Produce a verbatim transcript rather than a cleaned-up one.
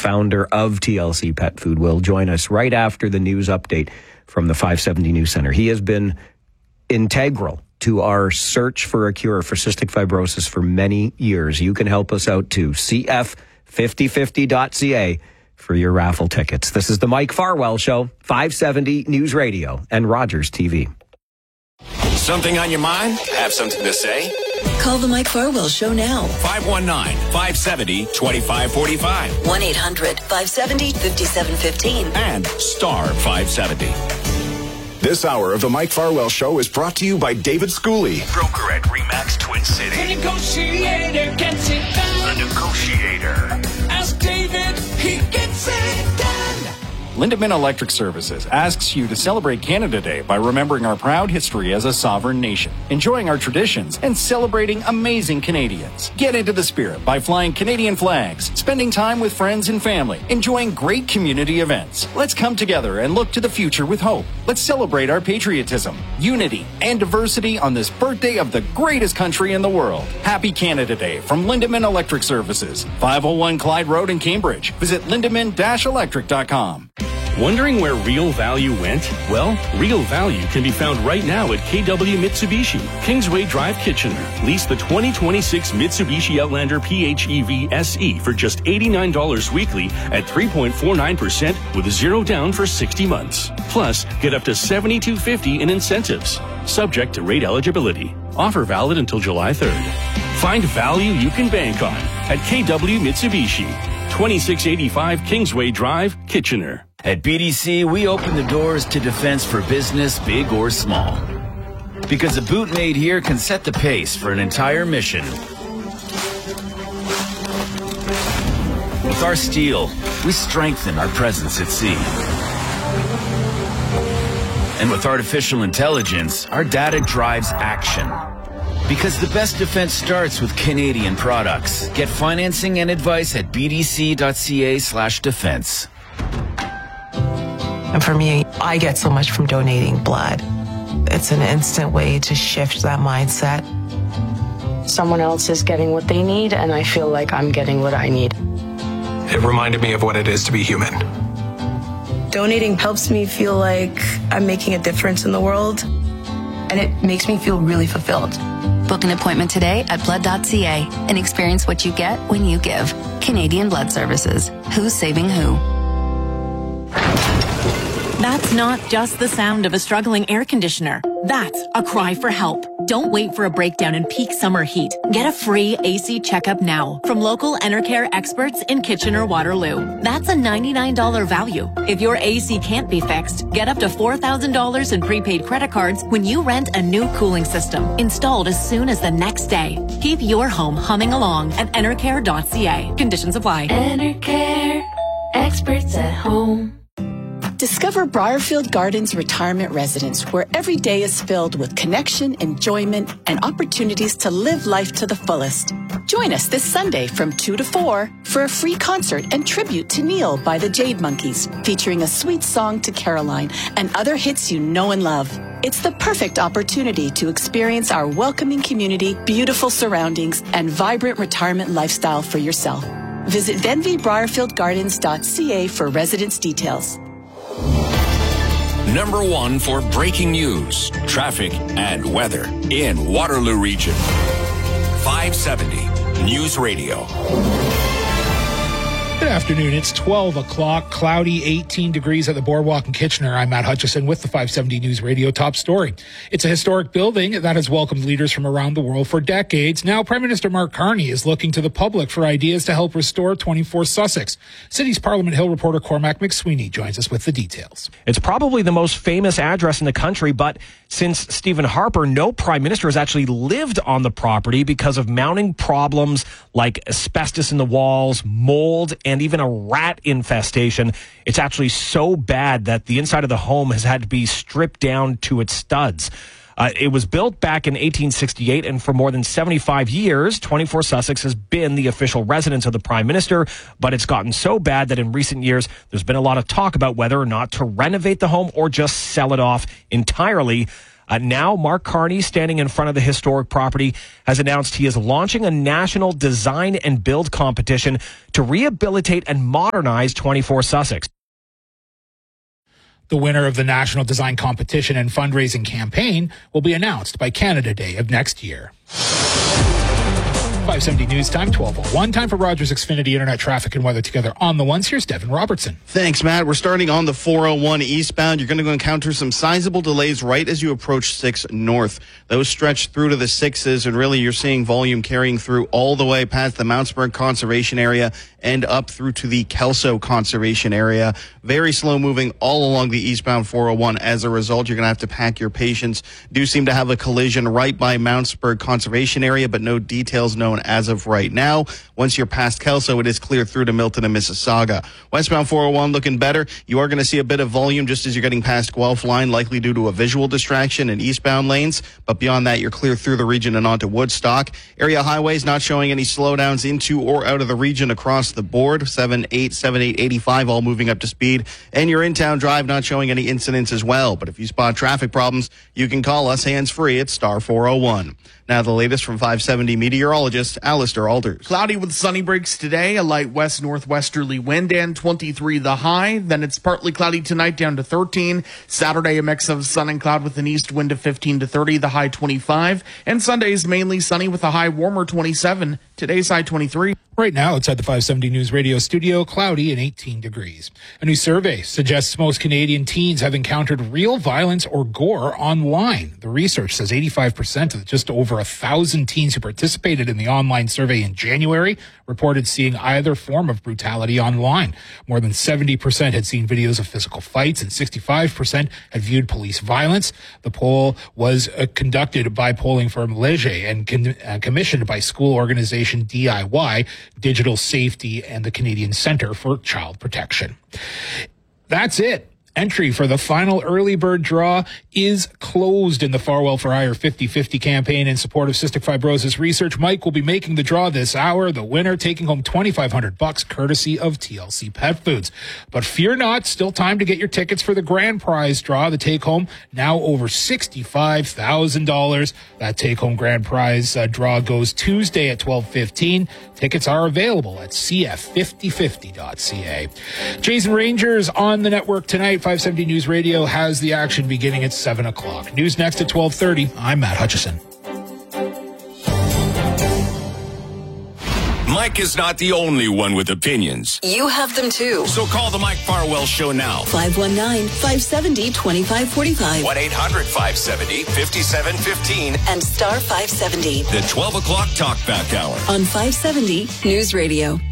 founder of T L C Pet Food, will join us right after the news update from the five seventy News Center. He has been integral to our search for a cure for cystic fibrosis for many years. You can help us out too. C F fifty fifty dot C A for your raffle tickets. This is the Mike Farwell Show, five seventy News Radio and Rogers T V. Something on your mind? Have something to say? Call the Mike Farwell Show now. five one nine, five seven zero, two five four five. one eight hundred, five seven zero, five seven one five. And star five seventy. This hour of the Mike Farwell Show is brought to you by David Schooley, broker at Remax Twin City. The negotiator gets it done. The negotiator. Ask David, he gets it done. Lindemann Electric Services asks you to celebrate Canada Day by remembering our proud history as a sovereign nation, enjoying our traditions, and celebrating amazing Canadians. Get into the spirit by flying Canadian flags, spending time with friends and family, enjoying great community events. Let's come together and look to the future with hope. Let's celebrate our patriotism, unity, and diversity on this birthday of the greatest country in the world. Happy Canada Day from Lindemann Electric Services, five oh one Clyde Road in Cambridge. Visit lindemann dash electric dot com. Wondering where real value went? Well, real value can be found right now at K W Mitsubishi, Kingsway Drive, Kitchener. Lease the twenty twenty-six Mitsubishi Outlander PHEV S E for just eighty-nine dollars weekly at three point four nine percent with zero down for sixty months. Plus, get up to seventy-two fifty in incentives. Subject to rate eligibility. Offer valid until July third. Find value you can bank on at K W Mitsubishi, twenty-six eighty-five Kingsway Drive, Kitchener. At B D C, we open the doors to defense for business, big or small. Because a boot made here can set the pace for an entire mission. With our steel, we strengthen our presence at sea. And with artificial intelligence, our data drives action. Because the best defense starts with Canadian products. Get financing and advice at b d c dot c a slash defense. And for me, I get so much from donating blood. It's an instant way to shift that mindset. Someone else is getting what they need, and I feel like I'm getting what I need. It reminded me of what it is to be human. Donating helps me feel like I'm making a difference in the world, and it makes me feel really fulfilled. Book an appointment today at blood dot c a and experience what you get when you give. Canadian Blood Services. Who's saving who? That's not just the sound of a struggling air conditioner. That's a cry for help. Don't wait for a breakdown in peak summer heat. Get a free A C checkup now from local Enercare experts in Kitchener-Waterloo. That's a ninety-nine dollars value. If your A C can't be fixed, get up to four thousand dollars in prepaid credit cards when you rent a new cooling system, installed as soon as the next day. Keep your home humming along at enercare dot c a. Conditions apply. Enercare, experts at home. Discover Briarfield Gardens Retirement Residence, where every day is filled with connection, enjoyment, and opportunities to live life to the fullest. Join us this Sunday from two to four for a free concert and tribute to Neil by the Jade Monkeys, featuring a sweet song to Caroline and other hits you know and love. It's the perfect opportunity to experience our welcoming community, beautiful surroundings, and vibrant retirement lifestyle for yourself. Visit venvy briarfield gardens dot c a for residence details. Number one for breaking news, traffic, and weather in Waterloo Region. five seventy News Radio. Good afternoon. It's twelve o'clock, cloudy, eighteen degrees at the Boardwalk in Kitchener. I'm Matt Hutchison with the five seventy News Radio top story. It's a historic building that has welcomed leaders from around the world for decades. Now, Prime Minister Mark Carney is looking to the public for ideas to help restore twenty-four Sussex. City's Parliament Hill reporter Cormac McSweeney joins us with the details. It's probably the most famous address in the country, but since Stephen Harper, no Prime Minister has actually lived on the property because of mounting problems like asbestos in the walls, mold, and even a rat infestation. It's actually so bad that the inside of the home has had to be stripped down to its studs. Uh, it was built back in eighteen sixty-eight, and for more than seventy-five years, twenty-four Sussex has been the official residence of the Prime Minister, but it's gotten so bad that in recent years, there's been a lot of talk about whether or not to renovate the home or just sell it off entirely. Uh, now, Mark Carney, standing in front of the historic property, has announced he is launching a national design and build competition to rehabilitate and modernize twenty-four Sussex. The winner of the National Design Competition and fundraising campaign will be announced by Canada Day of next year. five seventy News Time, twelve oh one. Time for Rogers Xfinity Internet traffic and weather together on the ones. Here's Devin Robertson. Thanks, Matt. We're starting on the four oh one eastbound. You're going to encounter some sizable delays right as you approach six north. Those stretch through to the sixes, and really you're seeing volume carrying through all the way past the Mountsburg Conservation Area and up through to the Kelso Conservation Area. Very slow moving all along the eastbound four oh one. As a result, you're going to have to pack your patience. Do seem to have a collision right by Mountsburg Conservation Area, but no details known as of right now. Once you're past Kelso, it is clear through to Milton and Mississauga. Westbound four oh one looking better. You are going to see a bit of volume just as you're getting past Guelph Line, likely due to a visual distraction in eastbound lanes. But beyond that, you're clear through the region and onto Woodstock. Area highways not showing any slowdowns into or out of the region across the board. seven eight, seven eight, eighty-five all moving up to speed. And your in-town drive not showing any incidents as well. But if you spot traffic problems, you can call us hands-free at star four oh one. Now the latest from five seventy meteorologist Alistair Alders. Cloudy with sunny breaks today, a light west northwesterly wind and twenty-three the high. Then it's partly cloudy tonight down to thirteen. Saturday a mix of sun and cloud with an east wind of fifteen to thirty, the high twenty-five. And Sunday is mainly sunny with a high warmer twenty-seven. Today's high twenty-three. Right now, outside the five seventy News Radio studio, cloudy and eighteen degrees. A new survey suggests most Canadian teens have encountered real violence or gore online. The research says eighty-five percent of the just over a thousand teens who participated in the online survey in January reported seeing either form of brutality online. More than seventy percent had seen videos of physical fights and sixty-five percent had viewed police violence. The poll was uh, conducted by polling firm Leger and con- uh, commissioned by school organization D I Y, Digital Safety, and the Canadian Centre for Child Protection. That's it. Entry for the final early bird draw is closed in the Farwell for Hire fifty fifty campaign in support of cystic fibrosis research. Mike will be making the draw this hour. The winner taking home twenty-five hundred bucks courtesy of T L C Pet Foods. But fear not, still time to get your tickets for the grand prize draw. The take home now over sixty-five thousand dollars. That take home grand prize uh, draw goes Tuesday at twelve fifteen. Tickets are available at c f fifty fifty dot c a. Jays and Rangers on the network tonight. five seventy News Radio has the action beginning at seven o'clock. News next at twelve thirty. I'm Matt Hutchison. Mike is not the only one with opinions. You have them too. So call the Mike Farwell Show now. five one nine, five seven zero, two five four five. one eight hundred, five seven zero, five seven one five. And star five seventy. The twelve o'clock Talkback Hour. On five seventy News Radio.